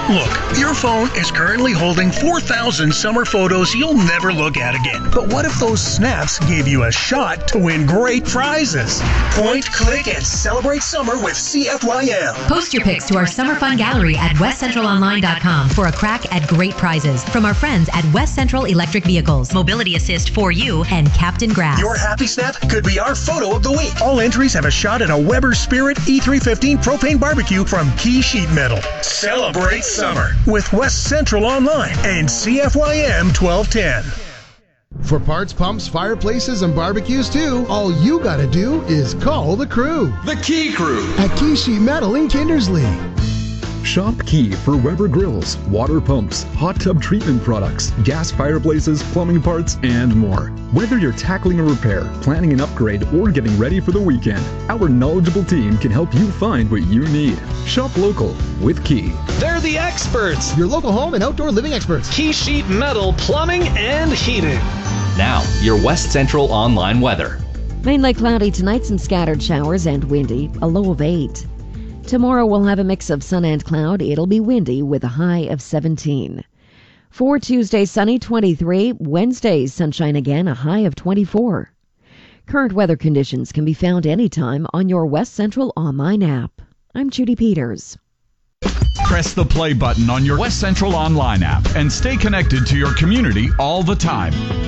Look, your phone is currently holding 4,000 summer photos you'll never look at again. But what if those snaps gave you a shot to win great prizes? Point, click, and celebrate summer with CFYM. Post your pics to our Summer Fun Gallery at westcentralonline.com for a crack at great prizes from our friends at West Central Electric Vehicles, Mobility Assist for You, and Captain Grass. Your happy snap could be our photo of the week. All entries have a shot at a Weber Spirit E315 propane barbecue from Key Sheet Metal. Celebrate summer with West Central Online and CFYM 1210. For parts, pumps, fireplaces, and barbecues too, all you gotta do is call the crew. The Key Crew At Key Sheet Metal in Kindersley. Shop Key for Weber grills, water pumps, hot tub treatment products, gas fireplaces, plumbing parts, and more. Whether you're tackling a repair, planning an upgrade, or getting ready for the weekend, our knowledgeable team can help you find what you need. Shop local with Key. They're the experts. Your local home and outdoor living experts. Key Sheet Metal Plumbing and Heating. Now, your West Central Online weather. Mainly cloudy tonight, some scattered showers and windy, a low of 8. Tomorrow we'll have a mix of sun and cloud. It'll be windy with a high of 17. For Tuesday, sunny 23. Wednesday, sunshine again, a high of 24. Current weather conditions can be found anytime on your West Central Online app. I'm Judy Peters. Press the play button on your West Central Online app and stay connected to your community all the time.